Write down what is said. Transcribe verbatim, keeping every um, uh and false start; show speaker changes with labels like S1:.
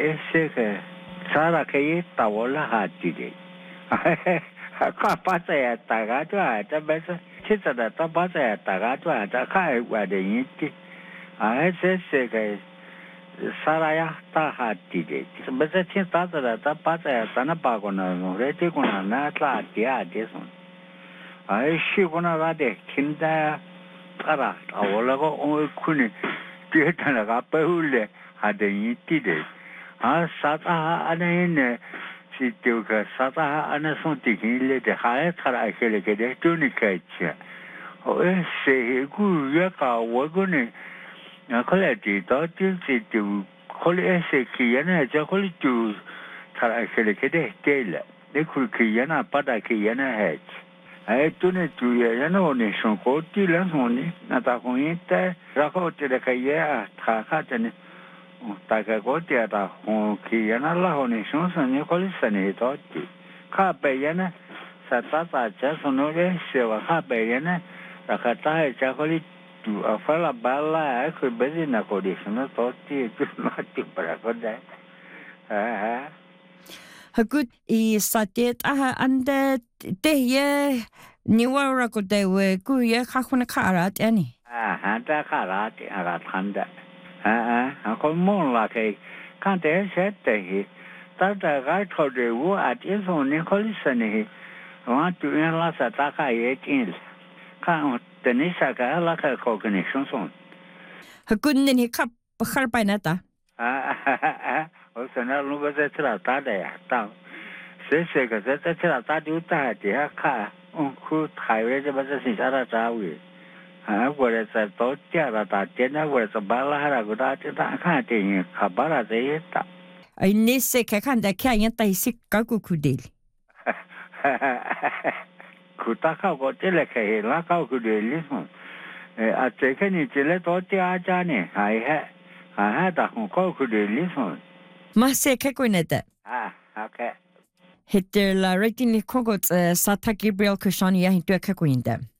S1: ese che sarà che tavola hatire ka pasa ya taga twa ta besa chita da ta pasa ya taga twa ta kai wa de yiti a ese che sarà ya ta hatire besa chita da ta pasa ya ta pa ko na no re te ko na na tla dia de son a shi ko na ga de kinda para tavola ko o kuni ti ta na ga pe hule ha de yiti de a sata ane si tu ka sata ane son tikile de ha tra kele ke de tu ni kacha o se ku ya ka wo ko ne na ko le ti to ti si tu ko le se ki ya na ja ko le tu tra kele ke de tele de ku ki ya na pa da ki ya na he ai tu ne tu ya na o ne son ko ti la son ni na ta ko ite ra ko te de ka ya tra ka te ne Taka kotia ta ho ki yana la ho ni shon san ni ko li san ni to ti ka pe yana sa ta ta cha sono le se wa ka pe yana la ka ta e cha ko li tu a fa la balla e ko be di na ko di sono to ti tu no ti para ko da ha ha
S2: Hagut I satet a ande te ye ni wa ra ko de we ku ye kha khuna kharat ani
S1: ah ha ta kharat a ga thanda à à con muốn là cái quand thế sẽ thế ta ta cái thôi để vô à thế rồi nên có lý do này mà tụi em là sao ta cái gì chứ quand thế này sao cái là cái connection son
S2: Hakun ni khap khar pa na ta
S1: à à ở chỗ nào lúc bây giờ là ta đây à ta sẽ sẽ cái sẽ sẽ là ta điều ta thì ha cả ông khu thái về cho bây giờ sinh ra ra vậy à vừa là sẽ tốt cha là ta chết nó vừa là ba la là người ta chết ta khai thì khắp ba là thế ta
S2: ai ni se ka kan da kya yan tai sik ka ku ku del
S1: cụ ta khao có thế là cái là khao cụ đề lý mà à thế cái này chỉ là tốt cha cha này hay ha à ha ta không có cụ đề lý mà
S2: ma se ka ku na da
S1: à ok
S2: Hitter la rating ni ko go sa ta Gabriel Kushani ya hintu ka ku inda